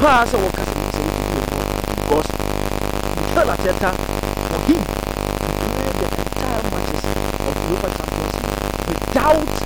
pass or because Mikel Arteta, for him to play the entire matches of Europa Champions League without